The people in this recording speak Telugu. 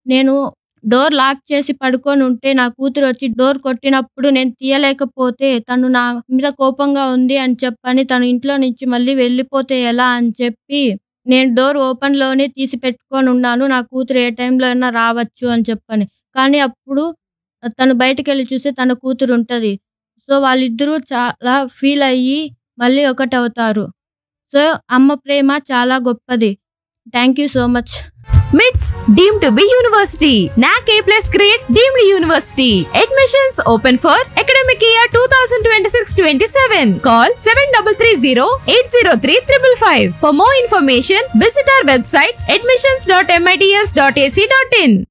నేను డోర్ లాక్ చేసి పడుకొనుంటే నా కూతురొచ్చి డోర్ కొట్టినప్పుడు నేను తీయలేకపోతే తను నా మీద కోపంగా ఉంది అని చెప్పని తను ఇంట్లో నుంచి మళ్ళీ వెళ్ళిపోతే ఎలా అని చెప్పి నేను డోర్ ఓపెన్‌లోనే తీసి పెట్టుకొనున్నాను. నా కూతురు ఏ టైంలో అయినా రావచ్చు అని చెప్పని. కానీ అప్పుడు తను బయటికెళ్ళి చూస్తే తన కూతురుంటది. సో, వాళ్ళిద్దరూ చాలా ఫీల్ అయ్యి మళ్ళీ ఒకటవుతారు. సో, అమ్మ ప్రేమ చాలా గొప్పది. Thank you so much. MITS deemed to be university. NAC A+ grade deemed university. Admissions open for academic year 2026-27. Call 7330-803-555. For more information, visit our website admissions.mits.ac.in.